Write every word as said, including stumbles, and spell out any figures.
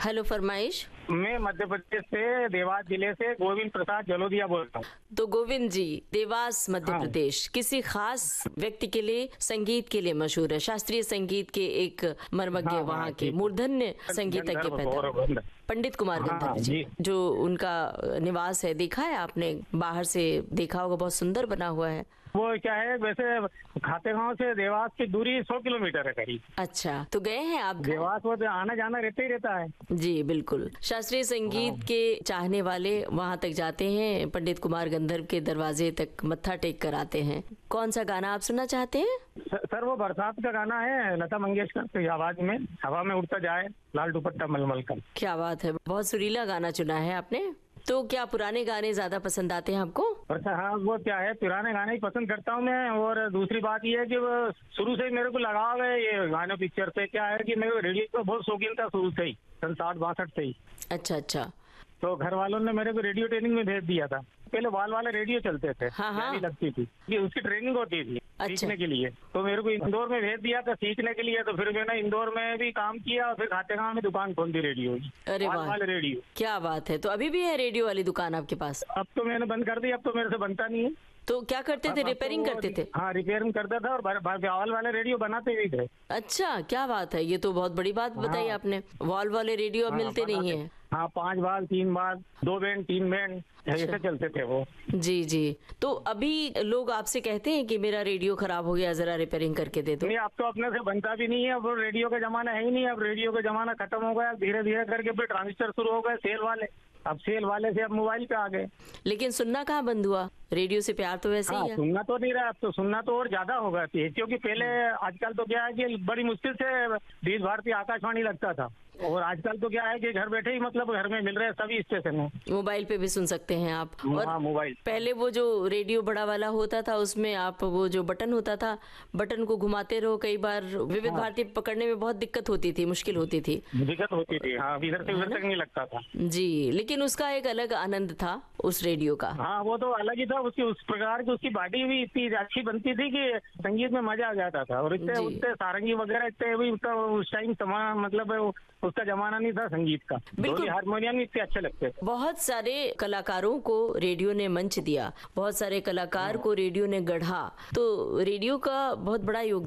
Hello, फरमाइश। मैं मध्य प्रदेश से देवास जिले से गोविंद प्रसाद जलोदिया बोल रहा हूँ। तो गोविंद जी, देवास मध्य हाँ। प्रदेश किसी खास व्यक्ति के लिए, संगीत के लिए मशहूर है, शास्त्रीय संगीत के एक मर्मज्ञ, हाँ, वहाँ हाँ, के ठीक। मूर्धन्य संगीतज्ञ गंधर्व, पैदा गौरव हुए। गंधर्व। पंडित कुमार हाँ, गंधर्व जी, जी। जो उनका निवास है, देखा है आपने? बाहर से देखा होगा, बहुत सुंदर बना हुआ है। वो क्या है, वैसे खातेगांव से देवास की दूरी सौ किलोमीटर है करीब। अच्छा, तो गए हैं आप? देवास वो तो आना जाना रहता ही रहता है। जी बिल्कुल, शास्त्रीय संगीत के चाहने वाले वहाँ तक जाते हैं, पंडित कुमार गंधर्व के दरवाजे तक मत्था टेक कर आते हैं। कौन सा गाना आप सुनना चाहते हैं? सर, वो बरसात का गाना है, लता मंगेशकर की आवाज में, हवा में उड़ता जाए लाल दुपट्टा मलमल का। क्या बात है, बहुत सुरीला गाना चुना है आपने। तो क्या पुराने गाने ज्यादा पसंद आते हैं आपको? अच्छा, हाँ, वो क्या है, पुराने गाने ही पसंद करता हूँ मैं। और दूसरी बात ये है कि वो शुरू से ही मेरे को लगाव है ये गाने पिक्चर से। क्या है कि मेरे रेडियो का बहुत शौकीन था शुरू से ही, सन साठ बासठ से ही। अच्छा अच्छा। तो घर वालों ने मेरे को रेडियो ट्रेनिंग में भेज दिया था। पहले वाल वाले रेडियो चलते थे, हाँ, हाँ। गाड़ी लगती थी कि उसकी ट्रेनिंग होती थी अच्छा। सीखने के लिए। तो मेरे को इंदौर में भेज दिया था सीखने के लिए। तो फिर मैंने इंदौर में भी काम किया और फिर खातेगांव में दुकान खोल दी रेडियो की। अरे वाल वाह, वाले रेडियो। क्या बात है। तो अभी भी है रेडियो वाली दुकान आपके पास? अब तो मैंने बंद कर दी, अब तो मेरे से बनता नहीं है। तो क्या करते थे, अब- अब रिपेयरिंग तो करते थे? हाँ, रिपेयरिंग करता था और भा- भा- वाल वाले रेडियो बनाते भी थे। अच्छा, क्या बात है, ये तो बहुत बड़ी बात बताई हाँ। आपने। वॉल वाले रेडियो अब हाँ, मिलते नहीं बनाते। है। हाँ, पांच बाल, तीन बाल, दो बैंड, तीन बैंड, ऐसे चलते थे वो। जी जी। तो अभी लोग आपसे कहते हैं कि मेरा रेडियो खराब हो गया, जरा रिपेयरिंग करके दे दो। नहीं, अब तो अपने से बनता भी नहीं है। अब रेडियो का जमाना है ही नहीं। अब रेडियो का जमाना खत्म हो गया। धीरे धीरे करके फिर ट्रांजिस्टर शुरू हो गए, सेल वाले। अब सेल वाले से अब मोबाइल पे आ गए। लेकिन सुनना कहाँ बंद हुआ, रेडियो से प्यार तो वैसे हाँ, ही है। सुनना तो नहीं रहा। अब तो सुनना तो और ज्यादा हो गया थी, क्योंकि पहले आजकल तो क्या है कि बड़ी मुश्किल से बीस भारतीय आकाशवाणी लगता था। और आजकल तो क्या है कि घर बैठे ही मतलब घर में मिल रहे हैं सभी स्टेशन है। मोबाइल पे भी सुन सकते हैं आप। और हाँ, मोबाइल। पहले वो जो रेडियो बड़ा वाला होता था, उसमें आप वो जो बटन होता था, बटन को घुमाते रहो, कई बार विविध हाँ। भारती पकड़ने में बहुत दिक्कत होती थी, मुश्किल होती थी। दिक्कत होती थी। हाँ, इधर से उधर तक नहीं लगता था। जी, लेकिन उसका एक अलग आनंद था उस रेडियो का। हाँ, वो तो अलग ही था। उसकी उस प्रकार की उसकी बॉडी भी इतनी अच्छी बनती थी कि संगीत में मजा आ जाता था। और इतने जी। उतने सारंगी वगैरह इतने भी उसका उस टाइम समा मतलब उसका जमाना नहीं था संगीत का। बिल्कुल। हारमोनियम इतने अच्छे लगते थे। बहुत सारे कलाकारों को रेडियो ने मंच दिया, बहुत सारे कलाकार को रेडियो ने गढ़ा। तो रेडियो का बहुत बड़ा योगदान